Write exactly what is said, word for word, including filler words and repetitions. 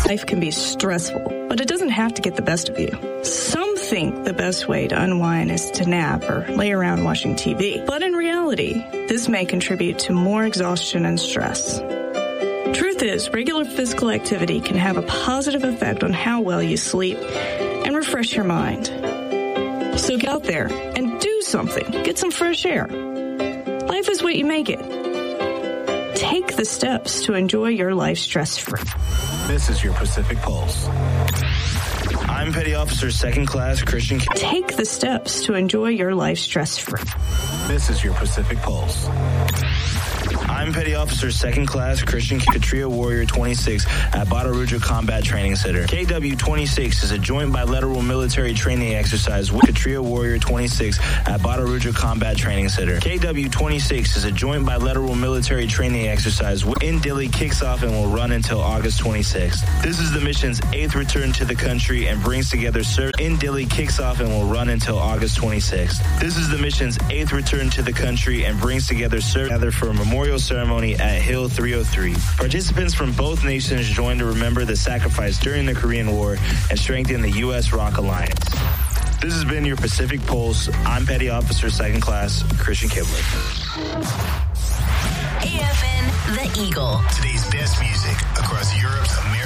Life can be stressful, but it doesn't have to get the best of you. Some think the best way to unwind is to nap or lay around watching T V. But in reality, this may contribute to more exhaustion and stress. Truth is, regular physical activity can have a positive effect on how well you sleep and refresh your mind. So get out there and do something. Get some fresh air. Life is what you make it. Take the steps to enjoy your life stress-free. This is your Pacific Pulse. I'm Petty Officer Second Class Christian. Take the steps to enjoy your life stress-free. This is your Pacific Pulse. I'm Petty Officer Second Class Christian Katria Warrior twenty-six at Bada Ruja Combat Training Center. K W twenty-six is a joint bilateral military training exercise with Katria Warrior twenty-six at Bada Ruja Combat Training Center. K W twenty-six is a joint bilateral military training exercise in Dilley, kicks off and will run until August twenty-sixth. This is the mission's eighth return to the country and brings together service in Dilley, kicks off and will run until August twenty-sixth. This is the mission's eighth return to the country and brings together service for a memorial ceremony at Hill three oh three. Participants from both nations join to remember the sacrifice during the Korean War and strengthen the U S ROK Alliance. This has been your Pacific Pulse. I'm Petty Officer Second Class Christian Kibler. A F N, The Eagle. Today's best music across Europe's American